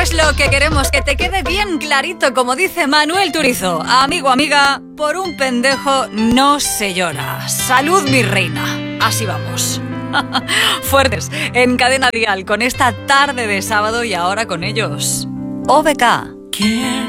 es lo que queremos, que te quede bien clarito, como dice Manuel Turizo. Amigo, amiga, por un pendejo no se llora. Salud, mi reina. Así vamos. Fuertes en Cadena Dial con esta tarde de sábado y ahora con ellos OBK. ¿Quién